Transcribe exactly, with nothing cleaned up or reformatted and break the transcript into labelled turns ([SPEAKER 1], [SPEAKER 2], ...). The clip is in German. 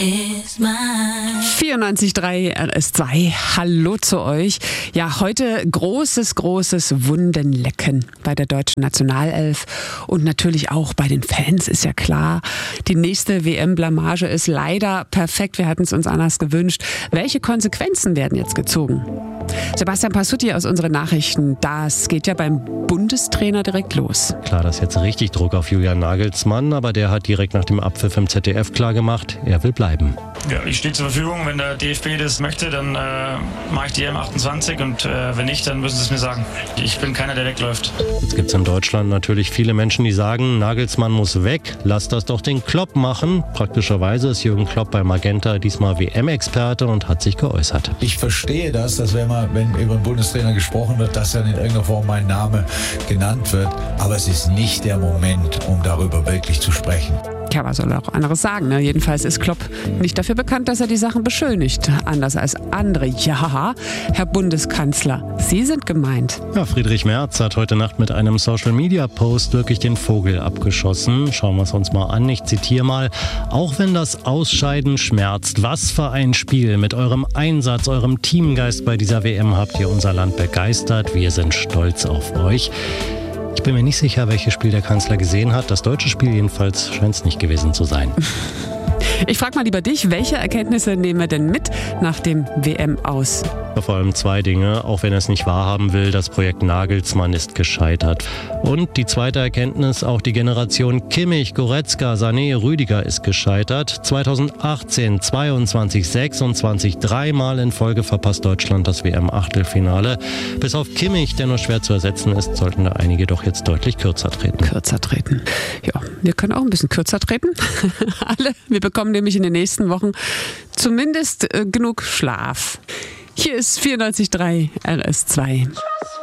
[SPEAKER 1] vierundneunzig Komma drei R S zwei, hallo zu euch. Ja, heute großes, großes Wundenlecken bei der deutschen Nationalelf und natürlich auch bei den Fans, ist ja klar. Die nächste W M-Blamage ist leider perfekt, wir hatten es uns anders gewünscht. Welche Konsequenzen werden jetzt gezogen? Sebastian Passutti aus unseren Nachrichten, das geht ja beim Bundestrainer direkt los.
[SPEAKER 2] Klar, das ist jetzt richtig Druck auf Julian Nagelsmann, aber der hat direkt nach dem Abpfiff im Z D F klargemacht, er will bleiben.
[SPEAKER 3] Ja, ich stehe zur Verfügung, wenn der D F B das möchte, dann äh, mache ich die M achtundzwanzig und äh, wenn nicht, dann müssen sie es mir sagen. Ich bin keiner, der wegläuft.
[SPEAKER 2] Jetzt gibt es in Deutschland natürlich viele Menschen, die sagen, Nagelsmann muss weg, lass das doch den Klopp machen. Praktischerweise ist Jürgen Klopp bei Magenta diesmal W M-Experte und hat sich geäußert.
[SPEAKER 4] Ich verstehe das, dass wenn man, wenn über einen Bundestrainer gesprochen wird, dass dann in irgendeiner Form mein Name genannt wird, aber es ist nicht der Moment, um darüber wirklich zu sprechen.
[SPEAKER 1] Ja, was soll er auch anderes sagen? Ne? Jedenfalls ist Klopp nicht dafür bekannt, dass er die Sachen beschönigt. Anders als andere. Ja, Herr Bundeskanzler, Sie sind gemeint.
[SPEAKER 2] Ja, Friedrich Merz hat heute Nacht mit einem Social-Media-Post wirklich den Vogel abgeschossen. Schauen wir es uns mal an. Ich zitiere mal. Auch wenn das Ausscheiden schmerzt, was für ein Spiel. Mit eurem Einsatz, eurem Teamgeist bei dieser W M habt ihr unser Land begeistert. Wir sind stolz auf euch. Ich bin mir nicht sicher, welches Spiel der Kanzler gesehen hat. Das deutsche Spiel jedenfalls scheint es nicht gewesen zu sein.
[SPEAKER 1] Ich frage mal lieber dich, welche Erkenntnisse nehmen wir denn mit nach dem W M-Aus?
[SPEAKER 2] Vor allem zwei Dinge, auch wenn er es nicht wahrhaben will, das Projekt Nagelsmann ist gescheitert. Und die zweite Erkenntnis, auch die Generation Kimmich, Goretzka, Sané, Rüdiger ist gescheitert. zweitausendachtzehn, zweiundzwanzig, sechsundzwanzig, dreimal in Folge verpasst Deutschland das W M-Achtelfinale. Bis auf Kimmich, der nur schwer zu ersetzen ist, sollten da einige doch jetzt deutlich kürzer treten.
[SPEAKER 1] Kürzer treten. Ja, wir können auch ein bisschen kürzer treten. Alle. Wir bekommen nämlich in den nächsten Wochen zumindest äh, genug Schlaf. Hier ist vierundneunzig Komma drei R S zwei.